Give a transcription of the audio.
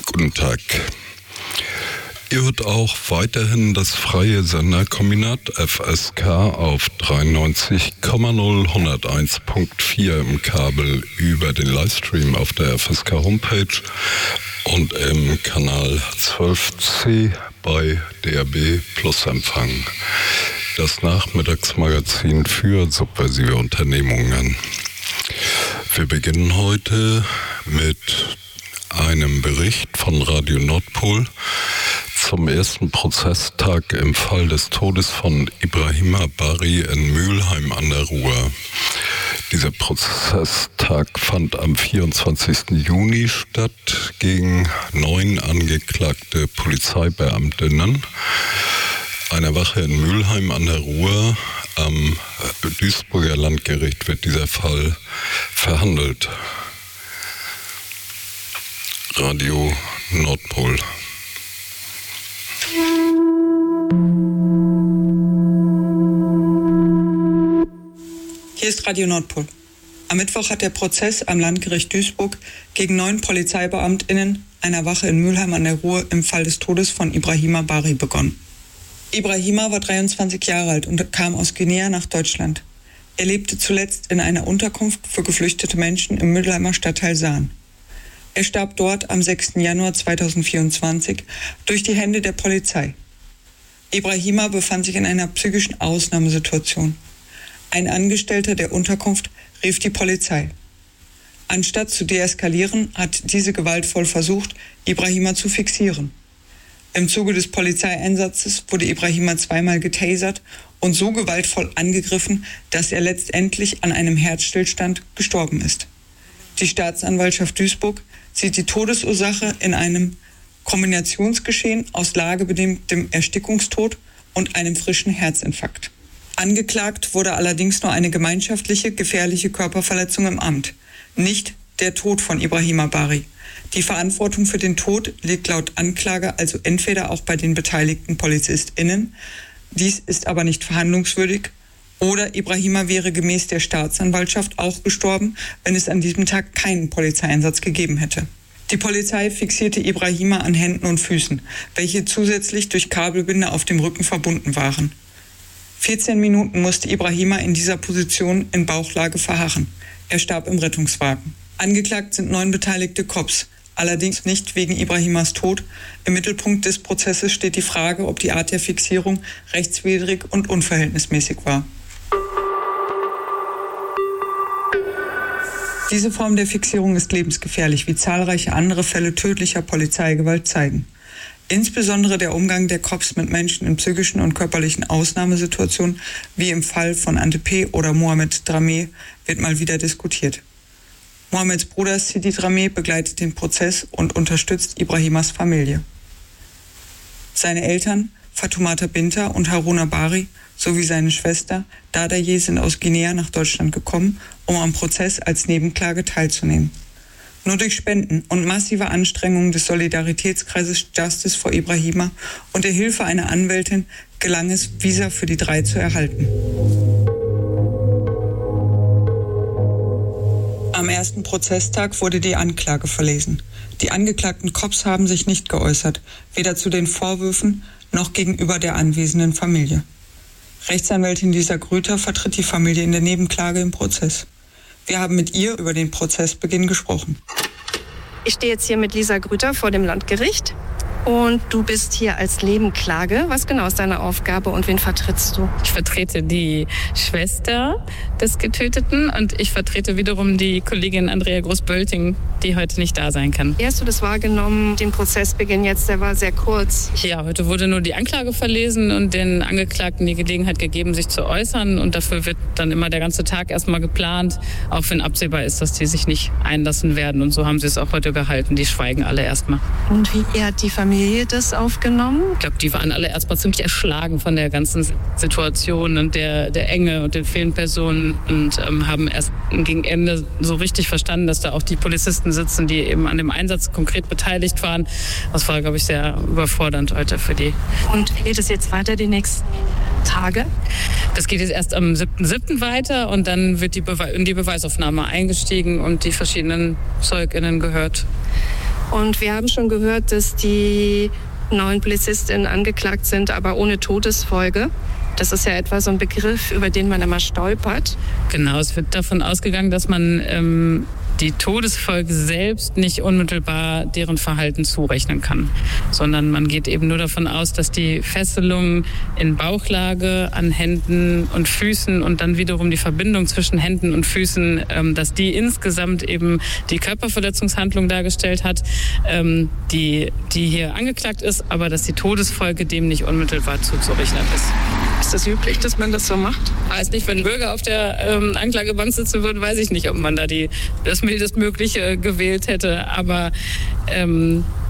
Guten Tag. Ihr hört auch weiterhin das freie Senderkombinat FSK auf 93,0 101.4 im Kabel über den Livestream auf der FSK Homepage und im Kanal 12C bei DAB Plus Empfang. Das Nachmittagsmagazin für subversive Unternehmungen. Wir beginnen heute mit einem Bericht von Radio Nordpol zum ersten Prozesstag im Fall des Todes von Ibrahima Bari in Mülheim an der Ruhr. Dieser Prozesstag fand am 24. Juni statt gegen 9 angeklagte Polizeibeamtinnen einer Wache in Mülheim an der Ruhr. Am Duisburger Landgericht wird dieser Fall verhandelt. Radio Nordpol. Hier ist Radio Nordpol. Am Mittwoch hat der Prozess am Landgericht Duisburg gegen 9 PolizeibeamtInnen einer Wache in Mülheim an der Ruhr im Fall des Todes von Ibrahima Bari begonnen. Ibrahima war 23 Jahre alt und kam aus Guinea nach Deutschland. Er lebte zuletzt in einer Unterkunft für geflüchtete Menschen im Mülheimer Stadtteil Sahn. Er starb dort am 6. Januar 2024 durch die Hände der Polizei. Ibrahima befand sich in einer psychischen Ausnahmesituation. Ein Angestellter der Unterkunft rief die Polizei. Anstatt zu deeskalieren, hat diese gewaltvoll versucht, Ibrahima zu fixieren. Im Zuge des Polizeieinsatzes wurde Ibrahima zweimal getasert und so gewaltvoll angegriffen, dass er letztendlich an einem Herzstillstand gestorben ist. Die Staatsanwaltschaft Duisburg sieht die Todesursache in einem Kombinationsgeschehen aus lagebedingtem Erstickungstod und einem frischen Herzinfarkt. Angeklagt wurde allerdings nur eine gemeinschaftliche, gefährliche Körperverletzung im Amt, nicht der Tod von Ibrahima Bari. Die Verantwortung für den Tod liegt laut Anklage also entweder auch bei den beteiligten PolizistInnen, dies ist aber nicht verhandlungswürdig, oder Ibrahima wäre gemäß der Staatsanwaltschaft auch gestorben, wenn es an diesem Tag keinen Polizeieinsatz gegeben hätte. Die Polizei fixierte Ibrahima an Händen und Füßen, welche zusätzlich durch Kabelbinder auf dem Rücken verbunden waren. 14 Minuten musste Ibrahima in dieser Position in Bauchlage verharren. Er starb im Rettungswagen. Angeklagt sind 9 beteiligte Cops, allerdings nicht wegen Ibrahimas Tod. Im Mittelpunkt des Prozesses steht die Frage, ob die Art der Fixierung rechtswidrig und unverhältnismäßig war. Diese Form der Fixierung ist lebensgefährlich, wie zahlreiche andere Fälle tödlicher Polizeigewalt zeigen. Insbesondere der Umgang der Cops mit Menschen in psychischen und körperlichen Ausnahmesituationen, wie im Fall von Ante P. oder Mohamed Dramé, wird mal wieder diskutiert. Mohameds Bruder Sidi Dramé begleitet den Prozess und unterstützt Ibrahimas Familie. Seine Eltern, Fatoumata Binta und Haruna Bari, sowie seine Schwester Dadaye sind aus Guinea nach Deutschland gekommen, um am Prozess als Nebenklage teilzunehmen. Nur durch Spenden und massive Anstrengungen des Solidaritätskreises Justice for Ibrahima und der Hilfe einer Anwältin gelang es, Visa für die 3 zu erhalten. Am ersten Prozesstag wurde die Anklage verlesen. Die angeklagten Cops haben sich nicht geäußert, weder zu den Vorwürfen noch gegenüber der anwesenden Familie. Rechtsanwältin Lisa Grüter vertritt die Familie in der Nebenklage im Prozess. Wir haben mit ihr über den Prozessbeginn gesprochen. Ich stehe jetzt hier mit Lisa Grüter vor dem Landgericht und du bist hier als Nebenklage. Was genau ist deine Aufgabe und wen vertrittst du? Ich vertrete die Schwester des Getöteten und ich vertrete wiederum die Kollegin Andrea Groß-Bölting, die heute nicht da sein kann. Wie hast du das wahrgenommen, den Prozessbeginn jetzt? Der war sehr kurz. Ja, heute wurde nur die Anklage verlesen und den Angeklagten die Gelegenheit gegeben, sich zu äußern. Und dafür wird dann immer der ganze Tag erstmal geplant, auch wenn absehbar ist, dass die sich nicht einlassen werden. Und so haben sie es auch heute gehalten. Die schweigen alle erstmal. Und wie hat die Familie das aufgenommen? Ich glaube, die waren alle erstmal ziemlich erschlagen von der ganzen Situation und der Enge und den vielen Personen und haben erst gegen Ende so richtig verstanden, dass da auch die Polizisten sitzen, die eben an dem Einsatz konkret beteiligt waren. Das war, glaube ich, sehr überfordernd heute für die. Und wie geht es jetzt weiter die nächsten Tage? Das geht jetzt erst am 7.7. weiter und dann wird in die Beweisaufnahme eingestiegen und die verschiedenen ZeugInnen gehört. Und wir haben schon gehört, dass die 9 PolizistInnen angeklagt sind, aber ohne Todesfolge. Das ist ja etwa so ein Begriff, über den man immer stolpert. Genau, es wird davon ausgegangen, dass man die Todesfolge selbst nicht unmittelbar deren Verhalten zurechnen kann, sondern man geht eben nur davon aus, dass die Fesselung in Bauchlage an Händen und Füßen und dann wiederum die Verbindung zwischen Händen und Füßen, dass die insgesamt eben die Körperverletzungshandlung dargestellt hat, die hier angeklagt ist, aber dass die Todesfolge dem nicht unmittelbar zuzurechnen ist. Ist das üblich, dass man das so macht? Weiß nicht, wenn Bürger auf der Anklagebank sitzen würden, weiß ich nicht, ob man da das Mildestmögliche gewählt hätte. Aber